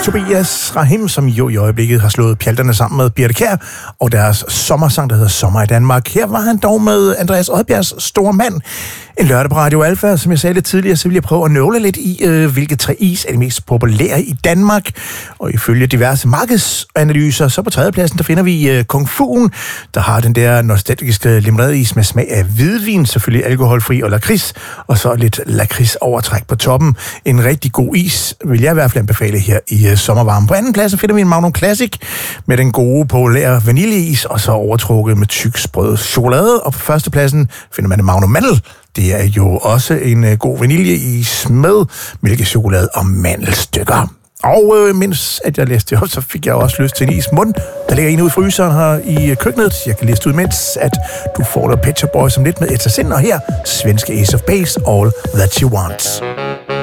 Tobias Rahim, som jo i øjeblikket har slået pjalterne sammen med Birthe Kjær og deres sommersang, der hedder Sommer i Danmark. Her var han dog med Andreas Odbjergs Store Mand. En lørdag på Radio Alfa, som jeg sagde lidt tidligere, så vil jeg prøve at nøvle lidt i, hvilke tre is er de mest populære i Danmark. Og ifølge diverse markedsanalyser, så på tredjepladsen, der finder vi Kung Fu'en, der har den der nostalgiske limonadeis med smag af hvidvin, selvfølgelig alkoholfri og lakrids, og så lidt lakrids overtræk på toppen. En rigtig god is, vil jeg i hvert fald anbefale her i sommervarmen. På anden plads finder vi en Magnum Classic med den gode, populære vaniljeis, og så overtrukket med tyk sprød chokolade. Og på førstepladsen finder man en Magnum Mandel. Det er jo også en god vaniljeis med mælkechokolade og mandelstykker. Og mens at jeg læste det op, så fik jeg også lyst til en ismund. Der ligger en ude i fryseren her i køkkenet. Jeg kan læse ud, mens at du får dig Pet Shop Boys som lidt med et sind. Og her, svenske Ace of Base, All That You Want.